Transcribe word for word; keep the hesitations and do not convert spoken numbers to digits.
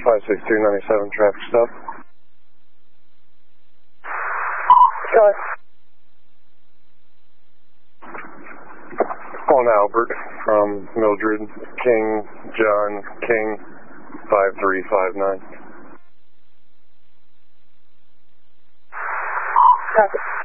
five six two ninety-seven, traffic stop. Sorry. On Albert from Mildred King, John King, five three five nine. Copy.